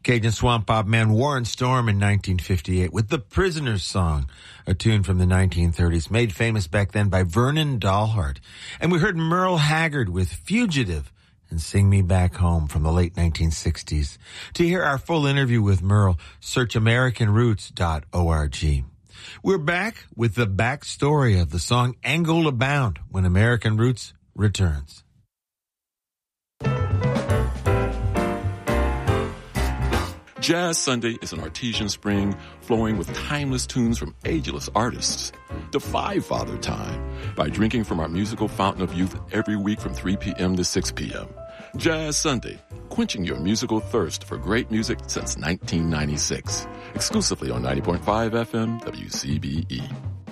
Cajun swamp pop man Warren Storm in 1958 with The Prisoner's Song, a tune from the 1930s, made famous back then by Vernon Dalhart. And we heard Merle Haggard with Fugitive and Sing Me Back Home from the late 1960s. To hear our full interview with Merle, search AmericanRoots.org. We're back with the backstory of the song Angola Bound when American Roots returns. Jazz Sunday is an artesian spring flowing with timeless tunes from ageless artists. Defy Father Time by drinking from our musical fountain of youth every week from 3 p.m. to 6 p.m. Jazz Sunday, quenching your musical thirst for great music since 1996. Exclusively on 90.5 FM WCBE.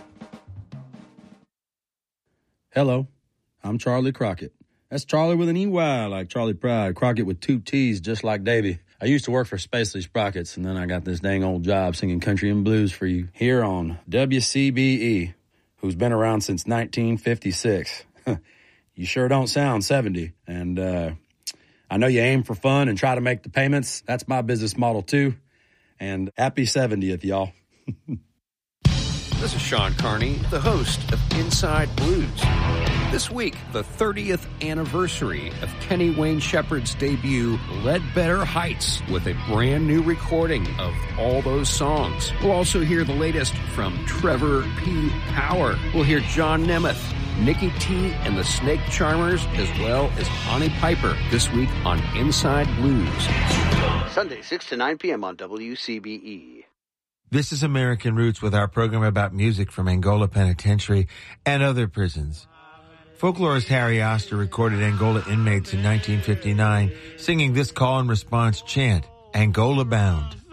Hello, I'm Charlie Crockett. That's Charlie with an EY, like Charlie Pride. Crockett with 2 T's, just like Davy. I used to work for Spacely Sprockets, and then I got this dang old job singing country and blues for you here on WCBE, who's been around since 1956. You sure don't sound 70. And I know you aim for fun and try to make the payments. That's my business model, too. And happy 70th, y'all. This is Sean Carney, the host of Inside Blues. This week, the 30th anniversary of Kenny Wayne Shepherd's debut, Ledbetter Heights, with a brand new recording of all those songs. We'll also hear the latest from Trevor P. Power. We'll hear John Nemeth, Nikki T. and the Snake Charmers, as well as Bonnie Piper, this week on Inside Blues. Sunday, 6 to 9 p.m. on WCBE. This is American Roots with our program about music from Angola Penitentiary and other prisons. Folklorist Harry Oster recorded Angola inmates in 1959 singing this call and response chant, Angola Bound.